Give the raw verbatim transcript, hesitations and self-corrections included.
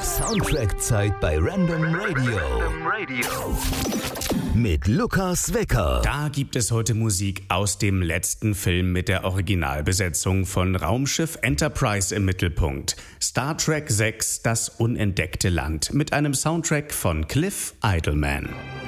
Soundtrack-Zeit bei Random Radio. Random Radio. Mit Lukas Wecker. Da gibt es heute Musik aus dem letzten Film mit der Originalbesetzung von Raumschiff Enterprise im Mittelpunkt. Star Trek sechs, das unentdeckte Land, mit einem Soundtrack von Cliff Idleman.